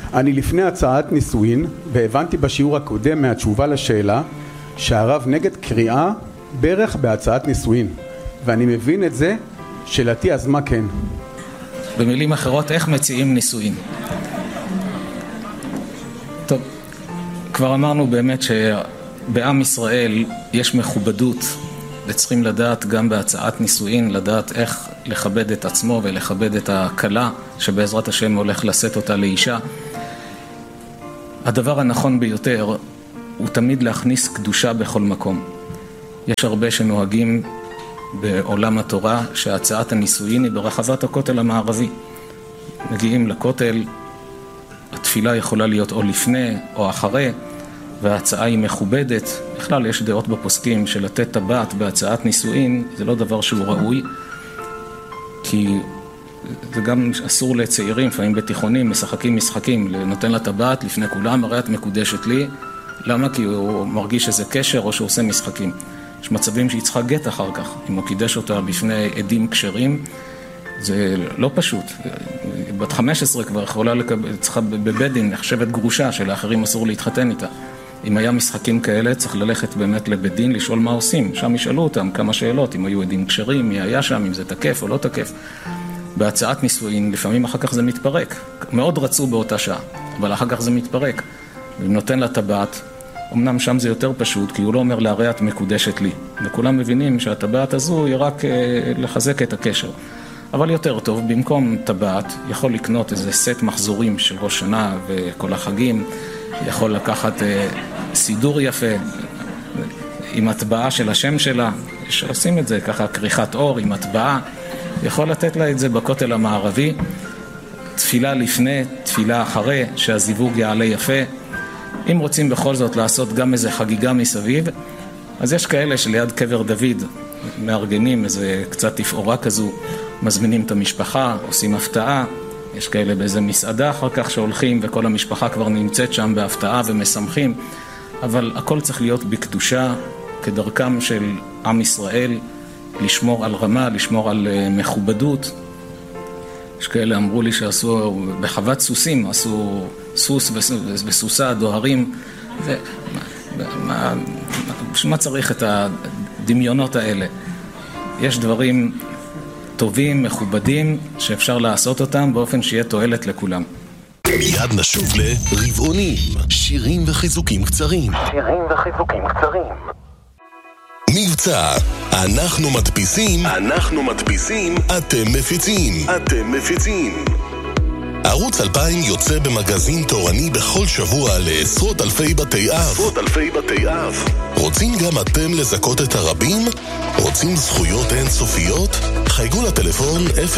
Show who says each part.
Speaker 1: אני לפני הצעת נישואין, והבנתי בשיעור הקודם מהתשובה לשאלה שהרב נגד קריאה ברך בהצעת נישואין, ואני מבין את זה. שאלתי, אז מה כן?
Speaker 2: במילים אחרות, איך מציעים נישואין? טוב, כבר אמרנו באמת שבעם ישראל יש מכובדות, וצריכים לדעת גם בהצעת נישואין, לדעת איך לכבד את עצמו ולכבד את הכלה שבעזרת השם הולך לשאת אותה לאישה. הדבר הנכון ביותר הוא תמיד להכניס קדושה בכל מקום. יש הרבה שנוהגים בעולם התורה שהצעת הנישואין היא ברחבת הכותל המערבי. מגיעים לכותל, התפילה יכולה להיות או לפני או אחרי, וההצעה היא מכובדת. בכלל יש דעות בפוסקים שלתת טבעת בהצעת נישואין זה לא דבר שהוא ראוי, כי זה גם אסור לצעירים, לפעמים בתיכונים משחקים, נותן לה טבעת לפני כולם, הרי את מקודשת לי. למה? כי הוא מרגיש איזה קשר או שהוא עושה משחקים. יש מצבים שהיא צריכה גט אחר כך, אם הוא קידש אותה בפני עדים כשרים, זה לא פשוט. בת 15 כבר יכולה צריכה בבדין, נחשבת גרושה שלאחרים אסור להתחתן איתה. אם היה משחקים כאלה, צריך ללכת באמת לבדין, לשאול מה עושים. שם ישאלו אותם כמה שאלות, אם היו עדים כשרים, מי היה שם, אם זה תקף או לא תקף. בהצעת נישואין, לפעמים אחר כך זה מתפרק. מאוד רצו באותה שעה, אבל אחר כך זה מתפרק. אם נותן לה טבעת, אמנם שם זה יותר פשוט, כי הוא לא אומר להרי את מקודשת לי. וכולם מבינים שהטבעת הזו היא רק לחזק את הקשר. אבל יותר טוב, במקום טבעת, יכול לקנות איזה סט מחזורים של ראש שנה וכל החגים, יכול לקחת סידור יפה עם הטבעה של השם שלה, שעושים את זה ככה, כריכת אור עם הטבעה, יכול לתת לה את זה בכותל המערבי, תפילה לפני, תפילה אחרי, שהזיווג יעלה יפה. אם רוצים בכל זאת לעשות גם איזה חגיגה מסביב, אז יש כאלה שליד קבר דוד מארגנים איזה קצת תפאורה כזו, מזמינים את המשפחה, עושים הפתעה. יש כאלה באיזה מסעדה אחר כך שהולכים וכל המשפחה כבר נמצאת שם בהפתעה ומשמחים, אבל הכל צריך להיות בקדושה, כדרכם של עם ישראל, לשמור על רמה, לשמור על מכובדות. יש כאלה אמרו לי שעשו בחוות סוסים, עשו סוס וסוסה, דוהרים. מה צריך את הדמיונות האלה? יש דברים טובים, מכובדים, שאפשר לעשות אותם באופן שיהיה תועלת לכולם.
Speaker 3: מיד נשוב לרבעונים, שירים וחיזוקים קצרים. מבצע, אנחנו מדפיסים, אתם מפיצים. ערוץ 2000 יוצא במגזין תורני בכל שבוע לעשרות אלפי בתי אב. רוצים גם אתם לזכות את הרבים? רוצים זכויות אינסופיות? חייגו לטלפון